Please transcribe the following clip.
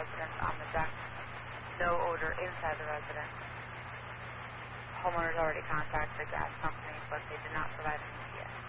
residence on the deck. No odor inside the residence. Homeowners already contacted the gas company, but they did not provide an ETA.